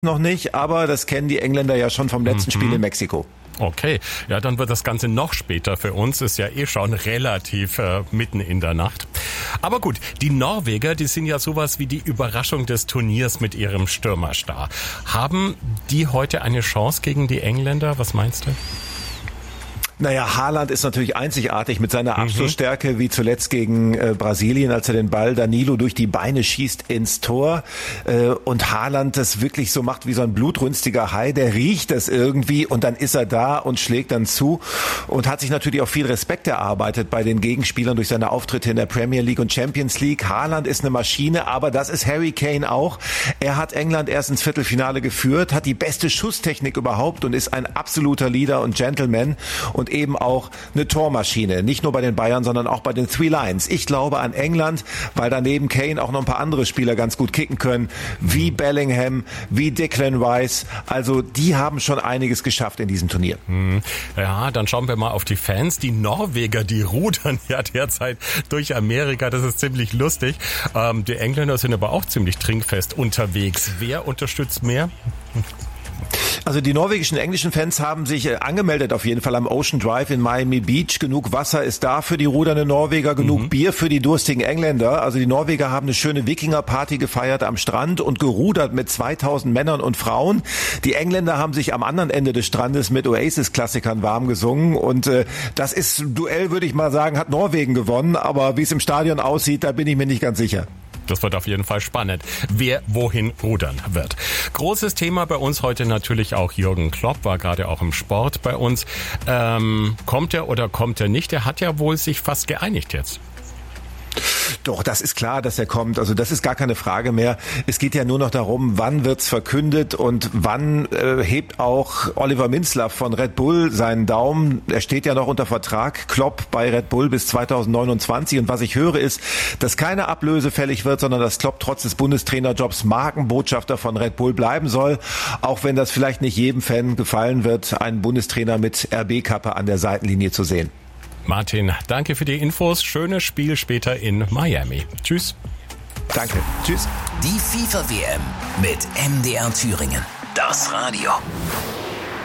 noch nicht, aber das kennen die Engländer ja schon vom letzten Spiel in Mexiko. Okay, ja, dann wird das Ganze noch später für uns. Ist ja schon relativ mitten in der Nacht. Aber gut, die Norweger, die sind ja sowas wie die Überraschung des Turniers mit ihrem Stürmerstar. Haben die heute eine Chance gegen die Engländer? Was meinst du? Naja, Haaland ist natürlich einzigartig mit seiner Abschlussstärke, wie zuletzt gegen Brasilien, als er den Ball Danilo durch die Beine schießt ins Tor. Und Haaland das wirklich so macht wie so ein blutrünstiger Hai, der riecht das irgendwie und dann ist er da und schlägt dann zu und hat sich natürlich auch viel Respekt erarbeitet bei den Gegenspielern durch seine Auftritte in der Premier League und Champions League. Haaland ist eine Maschine, aber das ist Harry Kane auch. Er hat England erst ins Viertelfinale geführt, hat die beste Schusstechnik überhaupt und ist ein absoluter Leader und Gentleman und eben auch eine Tormaschine. Nicht nur bei den Bayern, sondern auch bei den Three Lions. Ich glaube an England, weil daneben Kane auch noch ein paar andere Spieler ganz gut kicken können, wie Bellingham, wie Declan Rice. Also die haben schon einiges geschafft in diesem Turnier. Ja, dann schauen wir mal auf die Fans. Die Norweger, die rudern ja derzeit durch Amerika. Das ist ziemlich lustig. Die Engländer sind aber auch ziemlich trinkfest unterwegs. Wer unterstützt mehr? Also die norwegischen, englischen Fans haben sich angemeldet auf jeden Fall am Ocean Drive in Miami Beach. Genug Wasser ist da für die rudernden Norweger, genug Bier für die durstigen Engländer. Also die Norweger haben eine schöne Wikinger-Party gefeiert am Strand und gerudert mit 2000 Männern und Frauen. Die Engländer haben sich am anderen Ende des Strandes mit Oasis-Klassikern warm gesungen und das ist ein Duell, würde ich mal sagen, hat Norwegen gewonnen. Aber wie es im Stadion aussieht, da bin ich mir nicht ganz sicher. Das wird auf jeden Fall spannend, wer wohin rudern wird. Großes Thema bei uns heute natürlich auch Jürgen Klopp, war gerade auch im Sport bei uns. Kommt er oder kommt er nicht? Er hat ja wohl sich fast geeinigt jetzt. Doch, das ist klar, dass er kommt. Also das ist gar keine Frage mehr. Es geht ja nur noch darum, wann wird's verkündet und wann hebt auch Oliver Minzlaff von Red Bull seinen Daumen. Er steht ja noch unter Vertrag, Klopp bei Red Bull bis 2029. Und was ich höre ist, dass keine Ablöse fällig wird, sondern dass Klopp trotz des Bundestrainerjobs Markenbotschafter von Red Bull bleiben soll. Auch wenn das vielleicht nicht jedem Fan gefallen wird, einen Bundestrainer mit RB-Kappe an der Seitenlinie zu sehen. Martin, danke für die Infos. Schönes Spiel später in Miami. Tschüss. Danke. Tschüss. Die FIFA-WM mit MDR Thüringen. Das Radio.